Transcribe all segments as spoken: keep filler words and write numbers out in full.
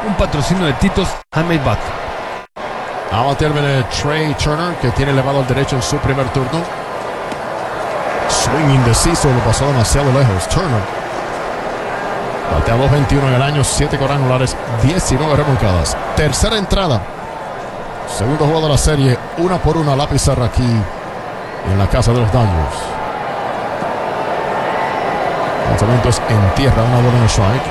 un patrocinio de Tito's Handmade Bat. A batear viene Trea Turner, que tiene elevado al derecho en su primer turno. Swing indeciso, lo pasó demasiado lejos. Turner batea dos veintiuno en el año, siete cuadrangulares, diecinueve remolcadas. Tercera entrada, segundo juego de la serie, una por una la pizarra aquí en la casa de los Dodgers. Lanzamientos en tierra, una bola en el strike.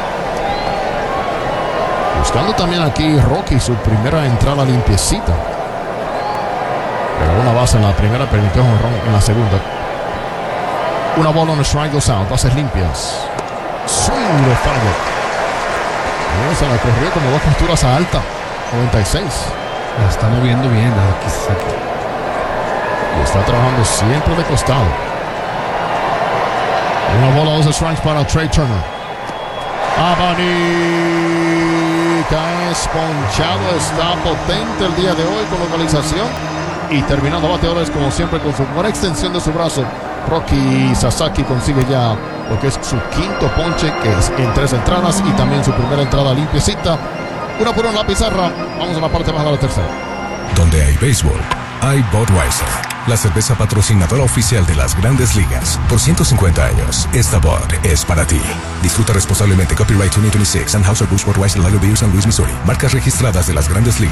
Buscando también aquí Rocky su primera entrada limpiecita. Pero una base en la primera, permitió un ron en la segunda. Una bola en el strike, dos out, bases limpias. Swing de falla. Se la corrió como dos posturas a alta. noventa y seis. La está moviendo bien aquí, aquí. Y está trabajando siempre de costado. Una bola, dos strikes para Trea Turner. Abanica es ponchado. Está potente el día de hoy con localización. Y terminando bateadores como siempre con su buena extensión de su brazo. Rocky Sasaki consigue ya lo que es su quinto ponche, que es en tres entradas, y también su primera entrada limpiecita. Una por una la pizarra. Vamos a la parte baja de la tercera. Donde hay béisbol, hay Budweiser, la cerveza patrocinadora oficial de las Grandes Ligas. Por ciento cincuenta años, esta Bud es para ti. Disfruta responsablemente. Copyright veinte veintiséis. Anheuser-Busch Budweiser Lager Beer, San Luis, Missouri. Marcas registradas de las Grandes Ligas.